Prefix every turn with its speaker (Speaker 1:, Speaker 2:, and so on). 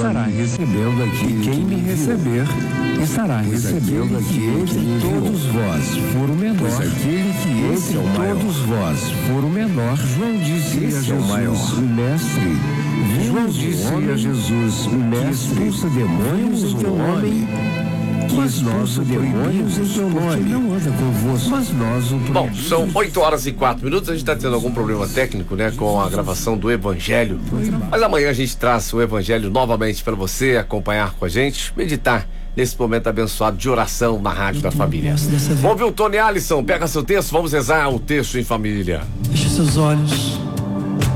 Speaker 1: estará recebendo aqui. Quem me receber estará recebendo aqui entre todos vós for o menor. Pois aquele que entre todos vós for o menor. João disse a Jesus, mestre. João disse a Jesus, mestre, expulsa demônios em teu nome. Mas nós o demônios em teu nome não anda convosco. Mas nós o proibimos.
Speaker 2: Bom, são 8h04. A gente está tendo algum problema técnico, né, com a gravação do Evangelho. Mas amanhã a gente traz o Evangelho novamente para você acompanhar com a gente, meditar nesse momento abençoado de oração na Rádio da Família. Vamos ver o Tony Alisson, pega seu texto, vamos rezar o texto em família.
Speaker 3: Feche seus olhos.